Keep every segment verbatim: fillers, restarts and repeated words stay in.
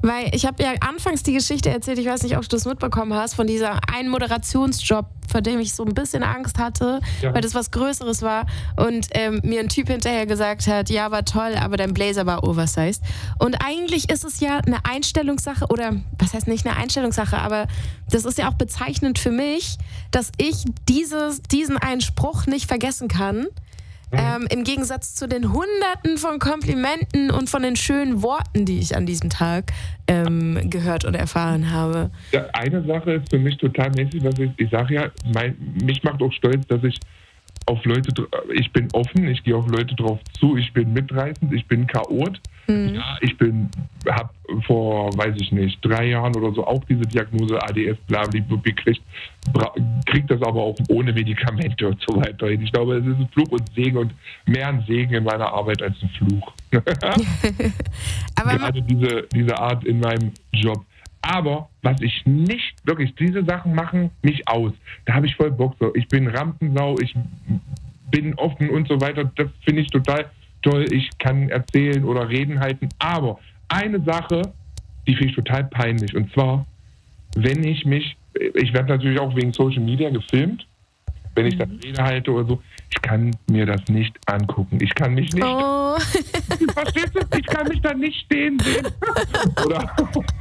Weil ich habe ja anfangs die Geschichte erzählt, ich weiß nicht, ob du das mitbekommen hast, von dieser einen Moderationsjob, vor dem ich so ein bisschen Angst hatte, ja. weil das was Größeres war und ähm, mir ein Typ hinterher gesagt hat, ja, war toll, aber dein Blazer war oversized. Und eigentlich ist es ja eine Einstellungssache oder, was heißt nicht eine Einstellungssache, aber das ist ja auch bezeichnend für mich, dass ich dieses, diesen einen Spruch nicht vergessen kann. Ähm, im Gegensatz zu den Hunderten von Komplimenten und von den schönen Worten, die ich an diesem Tag ähm, gehört und erfahren habe. Ja, eine Sache ist für mich total mäßig, was ich, ich sage ja, mein, mich macht auch stolz, dass ich auf Leute, ich bin offen, ich gehe auf Leute drauf zu, ich bin mitreißend, ich bin Chaot. Mhm. Ja, ich bin, habe vor, weiß ich nicht, drei Jahren oder so auch diese Diagnose A D S, blablabla, gekriegt, kriegt das aber auch ohne Medikamente und so weiter. Ich glaube, es ist ein Fluch und Segen und mehr ein Segen in meiner Arbeit als ein Fluch. Aber gerade diese, diese Art in meinem Job. Aber was ich nicht, wirklich, diese Sachen machen mich aus. Da habe ich voll Bock so. Ich bin Rampensau, ich bin offen und so weiter. Das finde ich total toll. Ich kann erzählen oder Reden halten. Aber eine Sache, die finde ich total peinlich. Und zwar, wenn ich mich, ich werde natürlich auch wegen Social Media gefilmt, wenn ich dann Rede halte oder so, ich kann mir das nicht angucken. Ich kann mich nicht... Oh. Verstehst du? Ich kann mich da nicht stehen sehen. Oder?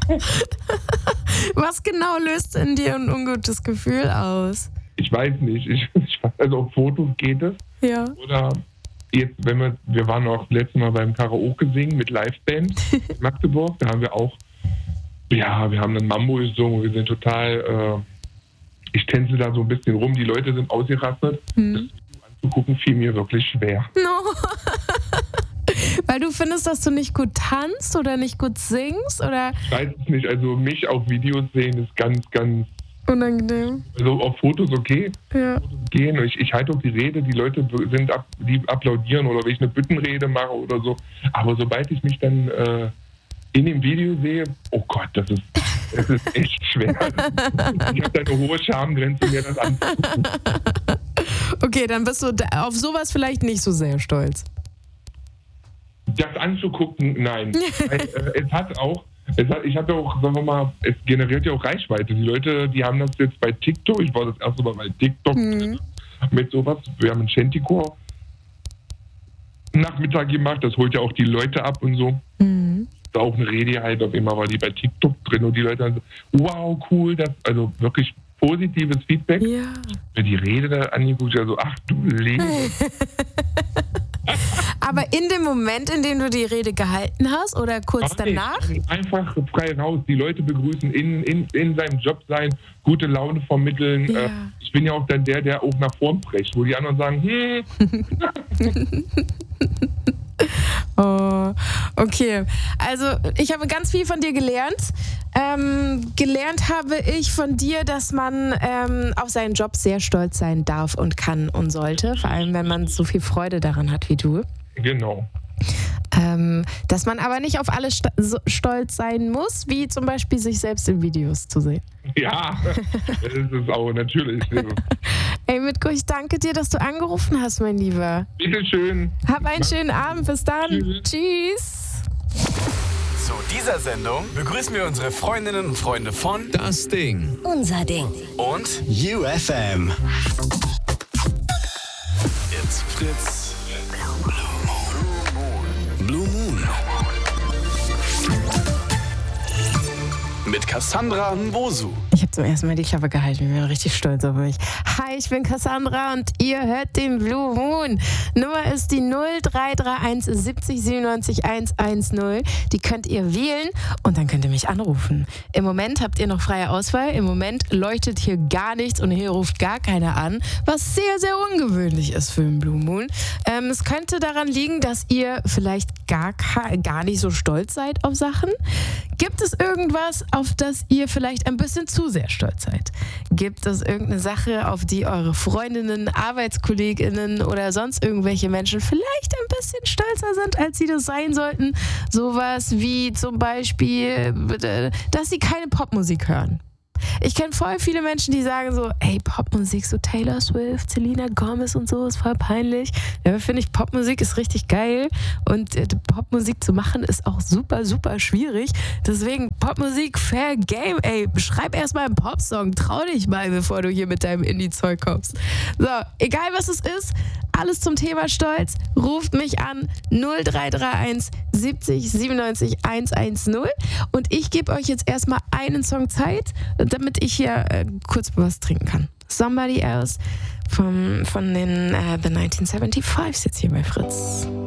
Was genau löst in dir ein ungutes Gefühl aus? Ich weiß nicht. Ich, ich, also auf Fotos geht es. Ja. Oder jetzt, wenn wir... Wir waren auch letztes Mal beim Karaoke singen mit Liveband in Magdeburg. Da haben wir auch... Ja, wir haben dann Mambo gesungen. Wir sind total... Äh, ich tänze da so ein bisschen rum. Die Leute sind ausgerastet. Hm. Das Video anzugucken fiel mir wirklich schwer. No. Weil du findest, dass du nicht gut tanzt oder nicht gut singst? Oder? Ich weiß es nicht. Also mich auf Videos sehen ist ganz, ganz... unangenehm. Also auf Fotos okay. Ja. Fotos gehen. Ich, ich halte auch die Rede. Die Leute sind ab, die applaudieren oder wenn ich eine Büttenrede mache oder so. Aber sobald ich mich dann äh, in dem Video sehe, oh Gott, das ist... Es ist echt schwer. Ich habe da eine hohe Schamgrenze, mir das anzugucken. Okay, dann bist du auf sowas vielleicht nicht so sehr stolz. Das anzugucken, nein. Es hat auch, es hat, ich habe ja auch, sagen wir mal, es generiert ja auch Reichweite. Die Leute, die haben das jetzt bei TikTok, ich war das erste Mal bei TikTok mhm. mit sowas. Wir haben einen Shantycore Nachmittag gemacht, das holt ja auch die Leute ab und so. Mhm. Da auch eine Rede halt auf immer war die bei TikTok drin und die Leute dann so, wow, cool, das, also wirklich positives Feedback. Ja. Wenn die Rede da angeguckt, ja so, ach du Liebe. Aber in dem Moment, in dem du die Rede gehalten hast oder kurz Nein, danach? Einfach frei raus, die Leute begrüßen, in, in, in seinem Job sein, gute Laune vermitteln. Ja. Ich bin ja auch dann der, der auch nach vorn spricht, wo die anderen sagen, hm. Oh, okay. Also ich habe ganz viel von dir gelernt. Ähm, gelernt habe ich von dir, dass man ähm, auf seinen Job sehr stolz sein darf und kann und sollte. Vor allem, wenn man so viel Freude daran hat wie du. Genau. Ähm, dass man aber nicht auf alles st- so stolz sein muss, wie zum Beispiel sich selbst in Videos zu sehen. Ja, das ist es auch, natürlich. Ey, Mitko, ich danke dir, dass du angerufen hast, mein Lieber. Bitteschön. Hab einen schönen Abend, bis dann. Tschüss. Tschüss. Zu dieser Sendung begrüßen wir unsere Freundinnen und Freunde von Das Ding. Unser Ding. Und U F M. It's Fritz. Blue Moon. Mit Cassandra Nwosu. Ich habe zum ersten Mal die Klappe gehalten. Ich bin richtig stolz auf mich. Hi, ich bin Cassandra und ihr hört den Blue Moon. Nummer ist die null drei drei eins siebzig siebenundneunzig hundertzehn. Die könnt ihr wählen und dann könnt ihr mich anrufen. Im Moment habt ihr noch freie Auswahl. Im Moment leuchtet hier gar nichts und hier ruft gar keiner an, was sehr, sehr ungewöhnlich ist für den Blue Moon. Ähm, es könnte daran liegen, dass ihr vielleicht gar, gar nicht so stolz seid auf Sachen. Gibt es irgendwas, auf das ihr vielleicht ein bisschen zu sehr stolz seid? Gibt es irgendeine Sache, auf die eure Freundinnen, ArbeitskollegInnen oder sonst irgendwelche Menschen vielleicht ein bisschen stolzer sind, als sie das sein sollten? Sowas wie zum Beispiel, dass sie keine Popmusik hören. ich kenne voll viele Menschen, die sagen so, ey, Popmusik, so Taylor Swift, Selena Gomez und so, ist voll peinlich. Ja, finde ich, Popmusik ist richtig geil und äh, Popmusik zu machen ist auch super, super schwierig. Deswegen Popmusik, fair game, ey, schreib erstmal einen Popsong, trau dich mal, bevor du hier mit deinem Indie-Zeug kommst. So, egal was es ist, alles zum Thema Stolz, ruft mich an null drei drei eins siebzig siebenundneunzig hundertzehn und ich gebe euch jetzt erstmal einen Song Zeit, damit ich hier äh, kurz was trinken kann. Somebody Else vom, von den äh, The neunzehnhundertfünfundsiebzig jetzt hier bei Fritz.